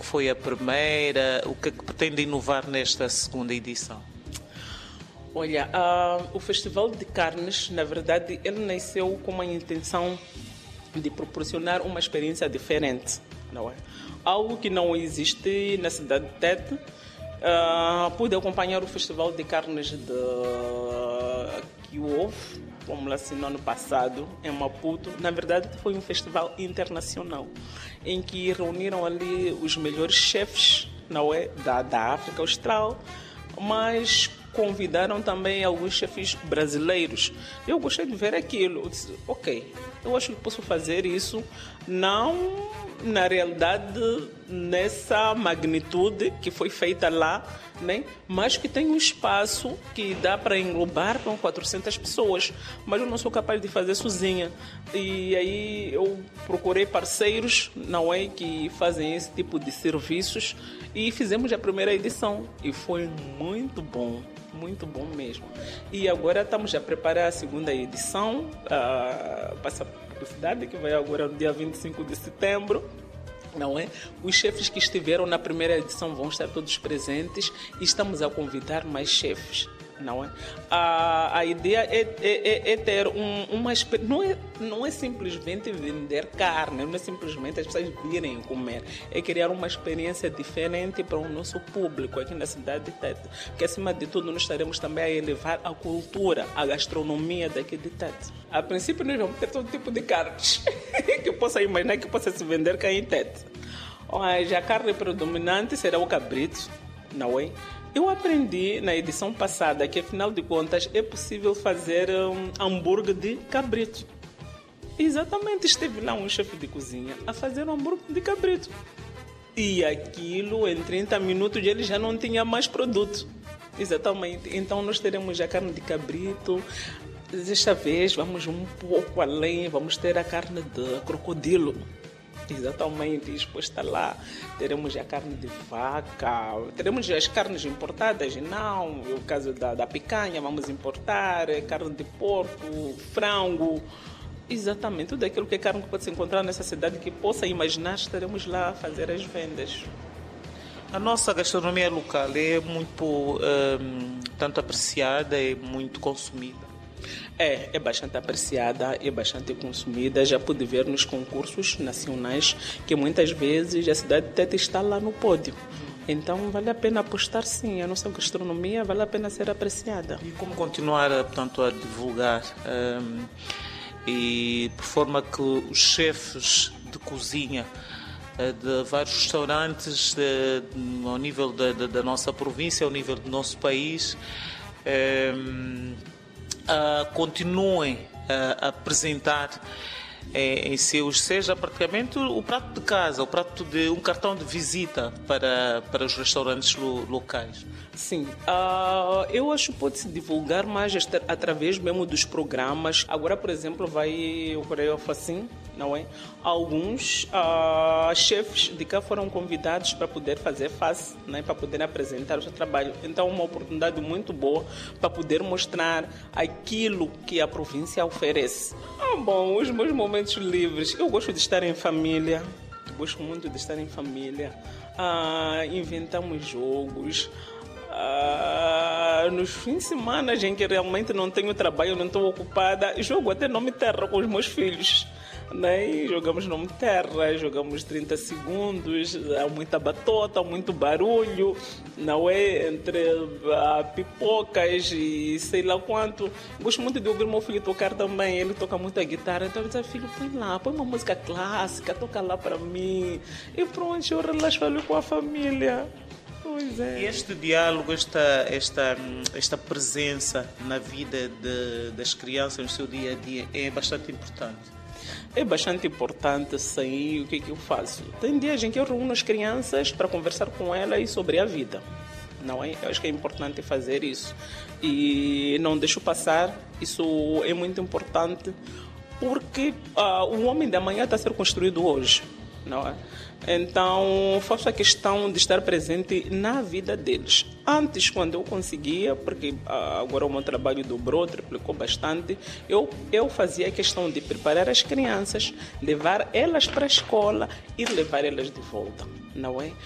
foi a primeira? O que é que pretende inovar nesta segunda edição? Olha, o Festival de Carnes, na verdade, ele nasceu com uma intenção de proporcionar uma experiência diferente, não é? Algo que não existe na cidade de Tete. Pude acompanhar o Festival de Carnes que houve, vamos lá assim, no ano passado, em Maputo. Na verdade, foi um festival internacional, em que reuniram ali os melhores chefes, não é, da África Austral, mas convidaram também alguns chefes brasileiros. Eu gostei de ver aquilo. Eu disse, ok, eu acho que posso fazer isso, não na realidade nessa magnitude que foi feita lá, né? Mas que tem um espaço que dá para englobar com 400 pessoas, mas eu não sou capaz de fazer sozinha. E aí eu procurei parceiros, não é, que fazem esse tipo de serviços, e fizemos a primeira edição e foi muito bom mesmo. E agora estamos a preparar a segunda edição, passa publicidade, que vai agora no dia 25 de setembro. Não é? Os chefes que estiveram na primeira edição vão estar todos presentes e estamos a convidar mais chefes. Não é? A ideia é ter uma experiência. Não é simplesmente vender carne, não é simplesmente as pessoas virem comer. É criar uma experiência diferente para o nosso público aqui na cidade de Tete. Porque, acima de tudo, nós estaremos também a elevar a cultura, a gastronomia daqui de Tete. A princípio, nós vamos ter todo tipo de carnes que possa imaginar que possa se vender cá em Tete. Mas a carne predominante será o cabrito, não é? Eu aprendi na edição passada que, afinal de contas, é possível fazer hambúrguer de cabrito. Exatamente, esteve lá um chefe de cozinha a fazer um hambúrguer de cabrito. E aquilo, em 30 minutos, ele já não tinha mais produto. Exatamente. Então, nós teremos a carne de cabrito. Desta vez, vamos um pouco além, vamos ter a carne de crocodilo. Exatamente, exposta lá. Teremos a carne de vaca, teremos as carnes importadas, não, é o caso da picanha, vamos importar, carne de porco, frango. Exatamente, tudo aquilo que é carne que pode se encontrar nessa cidade que possa imaginar, estaremos lá a fazer as vendas. A nossa gastronomia local é muito tanto apreciada e muito consumida. É bastante apreciada, é bastante consumida. Já pude ver nos concursos nacionais que muitas vezes a cidade de Tete está lá no pódio. Então vale a pena apostar, sim, a nossa gastronomia vale a pena ser apreciada. E como continuar, portanto, a divulgar e por forma que os chefes de cozinha de vários restaurantes ao nível da nossa província, ao nível do nosso país, continuem a apresentar em seus, seja praticamente o prato de casa, o prato de um cartão de visita para os restaurantes locais. Sim, eu acho que pode-se divulgar mais através mesmo dos programas. Agora, por exemplo, vai ocorrer o FACIM, não é? Alguns chefes de cá foram convidados para poder fazer face, né? Para poder apresentar o seu trabalho. Então, é uma oportunidade muito boa para poder mostrar aquilo que a província oferece. Bom, os meus momentos livres, eu gosto de estar em família. Gosto muito de estar em família. Inventamos jogos. Nos fins de semana em que realmente não tenho trabalho, não estou ocupada, jogo até nome terra com os meus filhos, né? E jogamos nome terra, jogamos 30 segundos, há muita batota, muito barulho, não é? Entre pipocas e sei lá quanto. Gosto muito de ouvir meu filho tocar também, ele toca muito a guitarra, então eu disse, filho, põe lá, põe uma música clássica, toca lá para mim, e pronto, eu relaxo ali com a família. Pois é. E este diálogo, esta presença na vida das crianças no seu dia a dia é bastante importante. É bastante importante, sim. O que eu faço? Tem dias em que eu reúno as crianças para conversar com elas sobre a vida. Não é? Eu acho que é importante fazer isso. E não deixo passar. Isso é muito importante porque o homem da manhã está a ser construído hoje. Não é? Então, faço a questão de estar presente na vida deles. Antes, quando eu conseguia, porque agora o meu trabalho dobrou, triplicou bastante, eu fazia a questão de preparar as crianças, levar elas para a escola e levar elas de volta, não é?